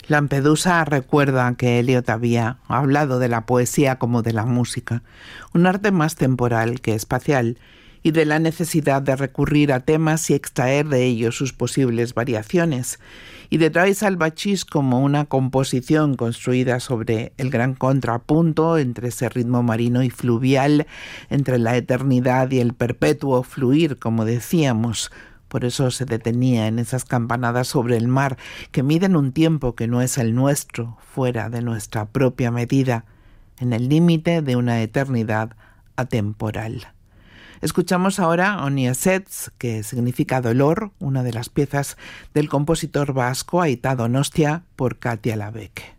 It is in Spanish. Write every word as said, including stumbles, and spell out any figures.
Lampedusa recuerda que Eliot había hablado de la poesía como de la música, un arte más temporal que espacial, y de la necesidad de recurrir a temas y extraer de ellos sus posibles variaciones, y de Dry Salvachis como una composición construida sobre el gran contrapunto entre ese ritmo marino y fluvial, entre la eternidad y el perpetuo fluir, como decíamos. Por eso se detenía en esas campanadas sobre el mar que miden un tiempo que no es el nuestro, fuera de nuestra propia medida, en el límite de una eternidad atemporal. Escuchamos ahora Oniasets, que significa dolor, una de las piezas del compositor vasco Aita Donostia por Katia Labeque.